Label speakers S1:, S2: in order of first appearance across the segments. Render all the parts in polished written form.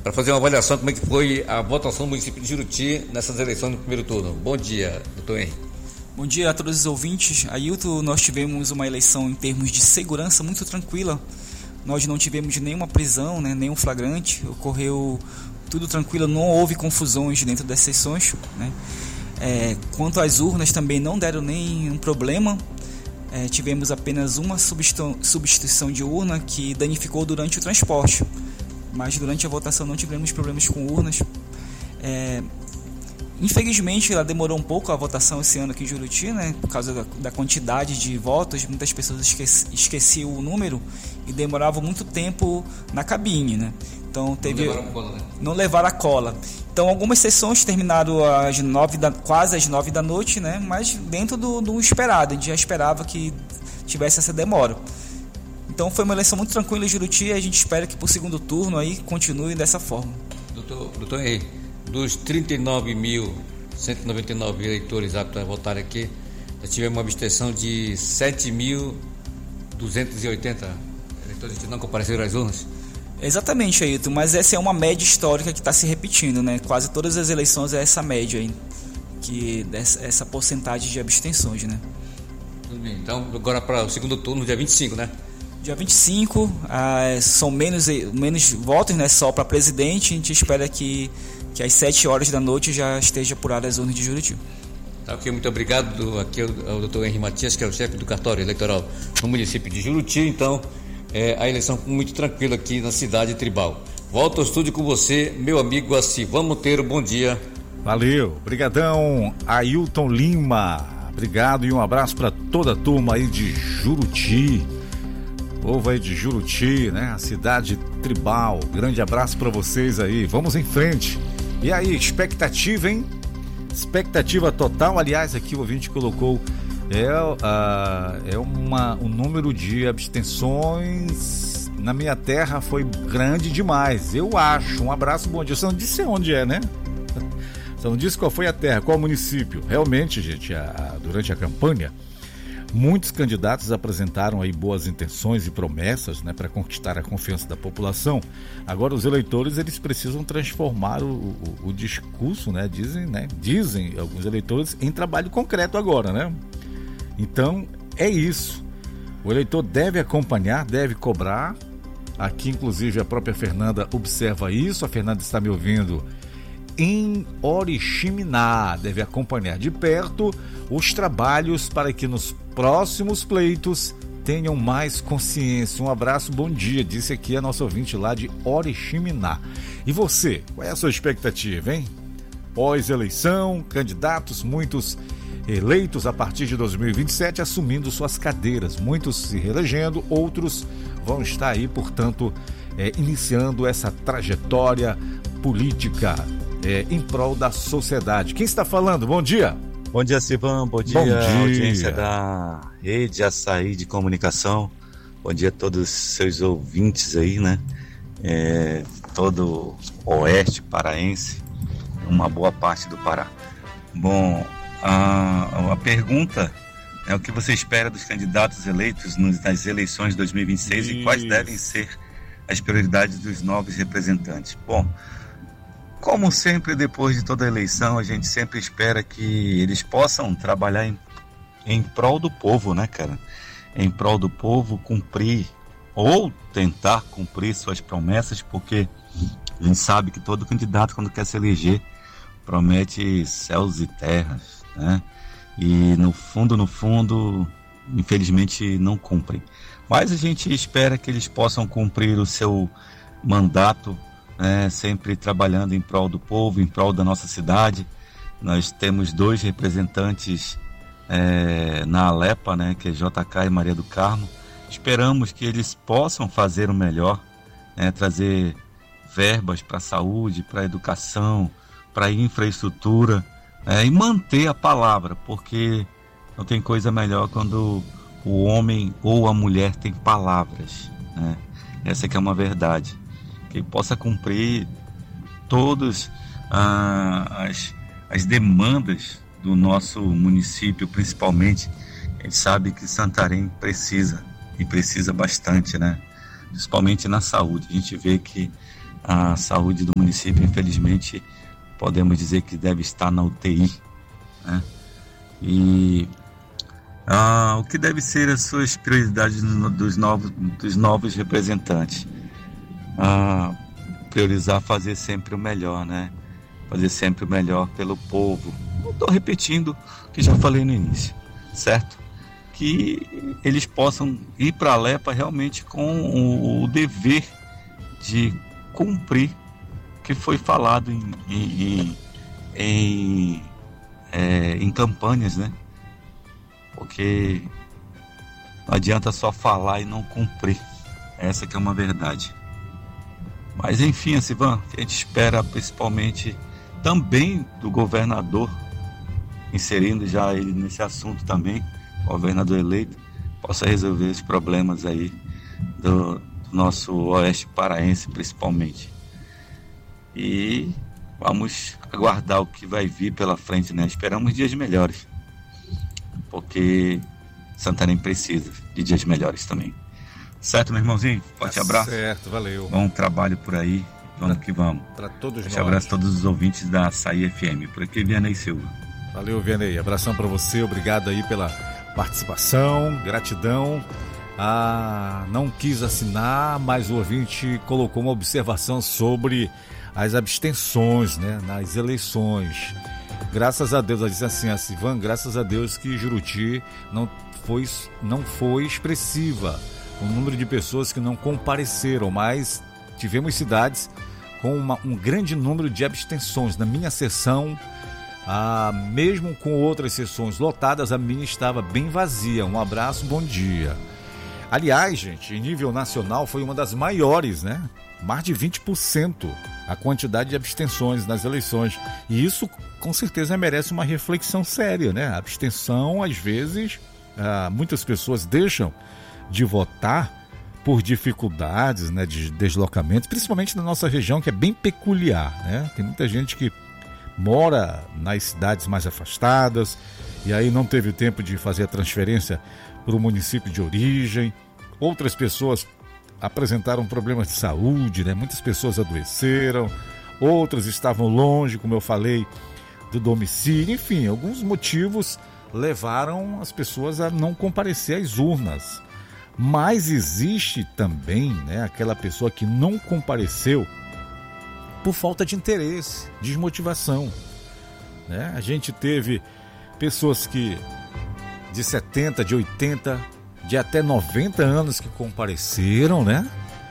S1: para fazer uma avaliação como é que foi a votação no município de Juruti nessas eleições no primeiro turno. Bom dia, doutor Henrique.
S2: Bom dia a todos os ouvintes. Ailton, nós tivemos uma eleição em termos de segurança muito tranquila. Nós não tivemos nenhuma prisão, nenhum flagrante. Ocorreu tudo tranquilo, não houve confusões dentro das sessões. Quanto às urnas, também não deram nenhum problema. Tivemos apenas uma substituição de urna que danificou durante o transporte. Mas durante a votação não tivemos problemas com urnas. Infelizmente ela demorou um pouco a votação esse ano aqui em Juruti, por causa da quantidade de votos. Muitas pessoas esqueciam o número e demoravam muito tempo na cabine, Então não levaram a cola. Então algumas sessões terminaram quase às 9 da noite, mas dentro do esperado. A gente já esperava que tivesse essa demora. Então foi uma eleição muito tranquila em Juruti e a gente espera que para o segundo turno aí continue dessa forma.
S1: Doutor Henrique, dos 39.199 eleitores aptos a votar aqui, nós tivemos uma abstenção de 7.280 eleitores que não compareceram às urnas.
S2: Exatamente, Ailton, mas essa é uma média histórica que está se repetindo, Quase todas as eleições é essa média aí, essa porcentagem de abstenções,
S1: Tudo bem, então agora para o segundo turno, dia 25,
S2: Dia 25, são menos votos, só para presidente. A gente espera que às 7 horas da noite já esteja apurada as urnas de Juruti.
S1: Tá, ok, muito obrigado. Aqui é o doutor Henrique Matias, que é o chefe do cartório eleitoral no município de Juruti. Então, a eleição muito tranquila aqui na cidade tribal. Volto ao estúdio com você, meu amigo Acivan Monteiro. Bom dia.
S3: Valeu, brigadão, Ailton Lima. Obrigado e um abraço para toda a turma aí de Juruti. Povo aí de Juruti, a cidade tribal. Grande abraço para vocês aí. Vamos em frente. E aí, expectativa, hein? Expectativa total. Aliás, aqui o ouvinte colocou o número de abstenções na minha terra foi grande demais. Eu acho. Um abraço, bom dia. Você não disse onde Você não disse qual foi a terra, qual município. Realmente, gente, durante a campanha, muitos candidatos apresentaram aí boas intenções e promessas, para conquistar a confiança da população. Agora os eleitores eles precisam transformar o discurso, dizem alguns eleitores, em trabalho concreto agora, Então é isso. O eleitor deve acompanhar, deve cobrar. Aqui inclusive a própria Fernanda observa isso. A Fernanda está me ouvindo em Oriximiná, deve acompanhar de perto os trabalhos para que nos próximos pleitos tenham mais consciência. Um abraço, bom dia, disse aqui a nossa ouvinte lá de Oriximiná. E você, qual é a sua expectativa, hein? Pós-eleição, candidatos, muitos eleitos a partir de 2027 assumindo suas cadeiras, muitos se reelegendo, outros vão estar aí, portanto, iniciando essa trajetória política em prol da sociedade. Quem está falando? Bom dia.
S4: Bom dia, Silvão. Bom dia, audiência da Rede Açaí de Comunicação. Bom dia a todos os seus ouvintes aí, todo o oeste paraense, uma boa parte do Pará. Bom, a pergunta é o que você espera dos candidatos eleitos nas eleições de 2026 e quais devem ser as prioridades dos novos representantes. Bom, como sempre, depois de toda a eleição, a gente sempre espera que eles possam trabalhar em prol do povo, Em prol do povo, cumprir ou tentar cumprir suas promessas, porque a gente sabe que todo candidato, quando quer se eleger, promete céus e terras, E no fundo, infelizmente, não cumprem. Mas a gente espera que eles possam cumprir o seu mandato, sempre trabalhando em prol do povo, em prol da nossa cidade. Nós temos 2 representantes na Alepa, que é JK e Maria do Carmo. Esperamos que eles possam fazer o melhor, trazer verbas para a saúde, para a educação, para a infraestrutura, e manter a palavra, porque não tem coisa melhor quando o homem ou a mulher tem palavras, Essa que é uma verdade. Que possa cumprir todas as demandas do nosso município, principalmente. A gente sabe que Santarém precisa bastante, principalmente na saúde. A gente vê que A saúde do município, infelizmente, podemos dizer que deve estar na UTI, né? E o que deve ser as suas prioridades dos novos representantes? Priorizar fazer sempre o melhor, né? Fazer sempre o melhor pelo povo. Não estou repetindo o que já falei no início, certo? Que eles possam ir para a Lepa realmente com o dever de cumprir o que foi falado em campanhas, né? Porque não adianta só falar e não cumprir. Essa que é uma verdade. Mas enfim, Sivan, a gente espera principalmente também do governador, inserindo já ele nesse assunto também, governador eleito, possa resolver os problemas aí do nosso oeste paraense principalmente. E vamos aguardar o que vai vir pela frente, né? Esperamos dias melhores, porque Santarém precisa de dias melhores também. Certo, meu irmãozinho? Forte abraço.
S3: Certo, valeu.
S4: Bom trabalho por aí. Vamos que vamos.
S3: Para todos nós.
S4: Forte abraço a todos os ouvintes da Açaí FM. Por aqui, Vianney Silva.
S3: Valeu, Vianney. Abração para você. Obrigado aí pela participação. Gratidão. Não quis assinar, mas o ouvinte colocou uma observação sobre as abstenções, né, nas eleições. Graças a Deus, ela disse assim, a Sivan, graças a Deus que Juruti não foi expressiva o número de pessoas que não compareceram, mas tivemos cidades com um grande número de abstenções. Na minha sessão, mesmo com outras sessões lotadas, a minha estava bem vazia. Um abraço, bom dia. Aliás, gente, em nível nacional foi uma das maiores, né? Mais de 20% a quantidade de abstenções nas eleições. E isso, com certeza, merece uma reflexão séria, né? A abstenção, às vezes, muitas pessoas deixam de votar por dificuldades, né, de deslocamento, principalmente na nossa região, que é bem peculiar, né? Tem muita gente que mora nas cidades mais afastadas e aí não teve tempo de fazer a transferência para o município de origem. Outras pessoas apresentaram problemas de saúde, né? Muitas pessoas adoeceram, outras estavam longe, como eu falei, do domicílio. Enfim, alguns motivos levaram as pessoas a não comparecer às urnas. Mas existe também, né, aquela pessoa que não compareceu por falta de interesse, desmotivação, né? A gente teve pessoas que de 70, de 80, de até 90 anos que compareceram, né?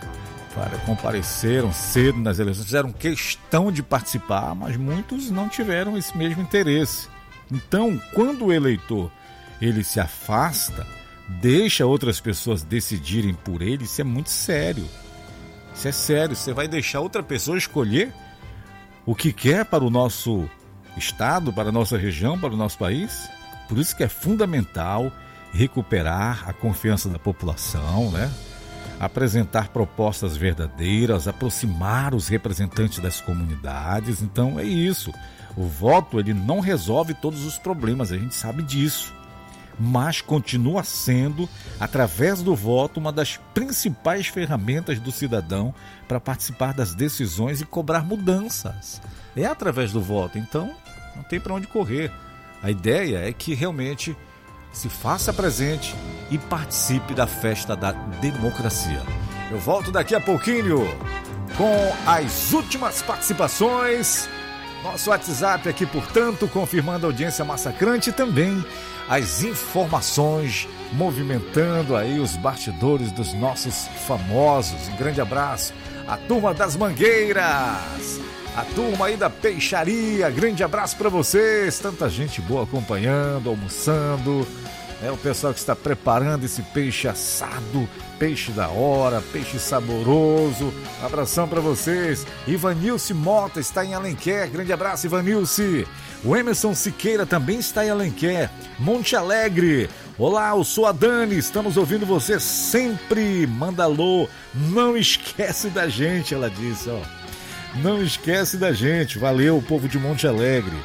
S3: Compareceram cedo nas eleições, fizeram questão de participar, mas muitos não tiveram esse mesmo interesse. Então, quando o eleitor ele se afasta, deixa outras pessoas decidirem por ele, isso é muito sério. Isso é sério, você vai deixar outra pessoa escolher o que quer para o nosso estado, para a nossa região, para o nosso país? Por isso que é fundamental recuperar a confiança da população, né? Apresentar propostas verdadeiras, aproximar os representantes das comunidades. Então é isso. O voto ele não resolve todos os problemas, a gente sabe disso. Mas continua sendo, através do voto, uma das principais ferramentas do cidadão para participar das decisões e cobrar mudanças. É através do voto, então não tem para onde correr. A ideia é que realmente se faça presente e participe da festa da democracia. Eu volto daqui a pouquinho com as últimas participações. Nosso WhatsApp aqui, portanto, confirmando a audiência massacrante e também as informações movimentando aí os bastidores dos nossos famosos. Um grande abraço à turma das Mangueiras, a turma aí da peixaria, grande abraço para vocês, tanta gente boa acompanhando, almoçando, o pessoal que está preparando esse peixe assado, peixe da hora, peixe saboroso, abração para vocês. Ivanilce Mota está em Alenquer, grande abraço, Ivanilce. O Emerson Siqueira também está em Alenquer, Monte Alegre. Olá, eu sou a Dani, estamos ouvindo você sempre, manda alô, não esquece da gente, ela disse, não esquece da gente, valeu, povo de Monte Alegre.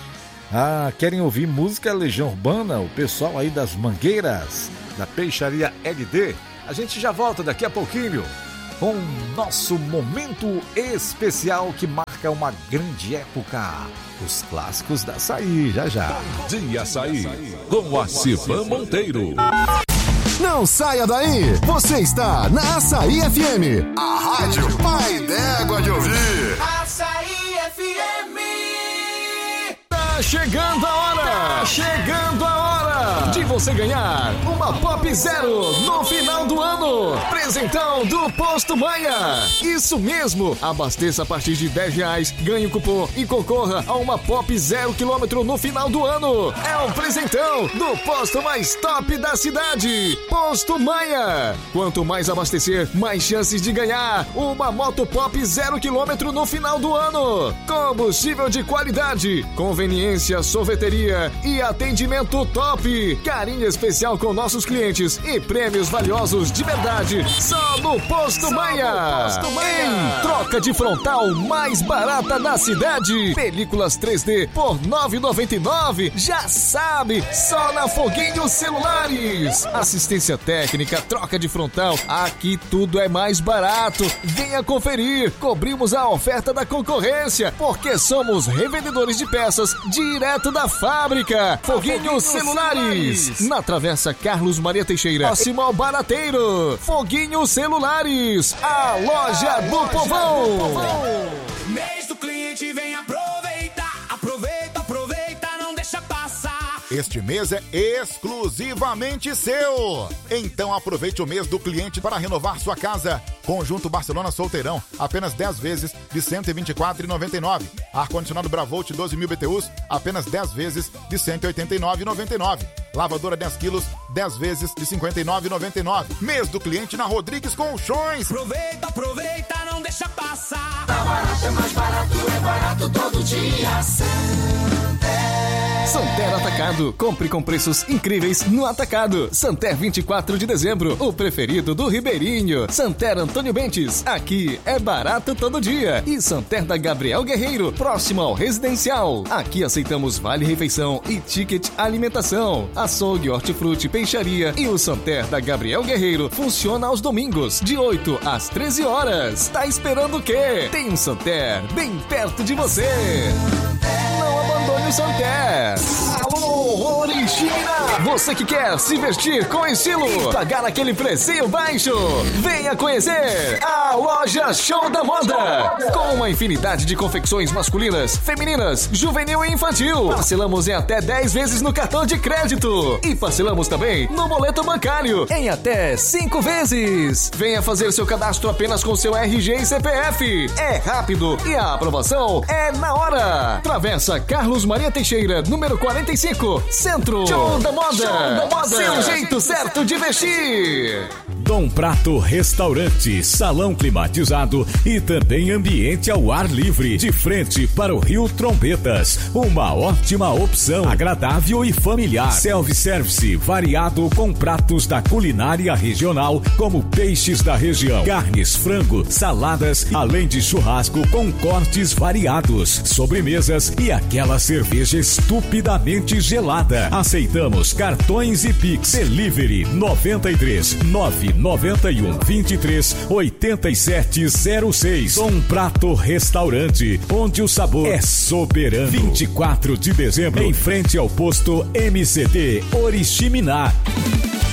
S3: Querem ouvir música Legião Urbana? O pessoal aí das Mangueiras, da Peixaria LD. A gente já volta daqui a pouquinho. com nosso momento especial que marca uma grande época. Os clássicos da Açaí, já.
S5: Dia Açaí, com a Civan Monteiro.
S6: Não saia daí, você está na Açaí FM, a rádio pai d'égua de ouvir.
S7: Açaí FM.
S6: Tá chegando a hora de você ganhar uma Pop Zero no final do ano. Presentão do Posto Maia. Isso mesmo, abasteça a partir de R$10, ganhe o cupom e concorra a uma Pop 0 km no final do ano. É um presentão do posto mais top da cidade, Posto Maia. Quanto mais abastecer, mais chances de ganhar uma moto Pop 0 km no final do ano. Combustível de qualidade, conveniência, sorveteria e atendimento top. Carinho especial com nossos clientes e prêmios valiosos de verdade só no Posto Maia. Em troca de frontal mais barata da cidade. Películas 3D por R$ 9,99. Já sabe, só na Foguinho Celulares. Assistência técnica, troca de frontal. Aqui tudo é mais barato. Venha conferir. Cobrimos a oferta da concorrência porque somos revendedores de peças direto da fábrica. Foguinho Celulares. Na Travessa Carlos Maria Teixeira, próximo ao Barateiro. Foguinho Celulares, a loja do povão.
S7: Mês do cliente, vem aproveitar. Aproveita, não deixa passar.
S8: Este mês é exclusivamente seu. Então aproveite o mês do cliente para renovar sua casa. Conjunto Barcelona Solteirão, apenas 10 vezes de R$ 124,99. Ar-condicionado Bravolt 12.000 BTUs, apenas 10 vezes de R$ 189,99. Lavadora 10 quilos, 10 vezes de R$ 59,99. Mês do cliente na Rodrigues Colchões.
S7: Aproveita, não deixa passar. Tá barato, é mais barato, é barato todo dia.
S6: Santer Atacado. Compre com preços incríveis no Atacado. Santer 24 de dezembro, o preferido do Ribeirinho. Santer Antônio Bentes, aqui é barato todo dia. E Santer da Gabriel Guerreiro, próximo ao Residencial. Aqui aceitamos vale-refeição e ticket alimentação. Açougue, hortifruti, peixaria e o Santer da Gabriel Guerreiro funciona aos domingos, de 8 às 13 horas. Tá esperando o quê? Tem um Santer bem perto de você. Não abandone o Santer. Alô, Oriximiná! Você que quer se vestir com estilo, pagar aquele precinho baixo, venha conhecer a Loja Show da Moda. Com uma infinidade de confecções masculinas, femininas, juvenil e infantil. Parcelamos em até 10 vezes no cartão de crédito. E parcelamos também no boleto bancário em até 5 vezes. Venha fazer seu cadastro apenas com seu RG e CPF. É rápido e a aprovação é na hora. Travessa Carlos Maria Teixeira, número 45, Centro. Show da Moda. Seu jeito certo de vestir.
S5: Dom Prato Restaurante, salão climatizado e também ambiente ao ar livre, de frente para o Rio Trombetas. Uma ótima opção, agradável e familiar. Self-service variado com pratos da culinária regional, como peixes da região, carnes, frango, saladas, além de churrasco com cortes variados, sobremesas e aquela cerveja estupidamente gelada. Aceitamos cartões e Pix. Delivery 93 991 23 8706. Dom Prato Restaurante, onde o sabor é soberano. 24 de dezembro, em frente ao posto MCT Oriximiná.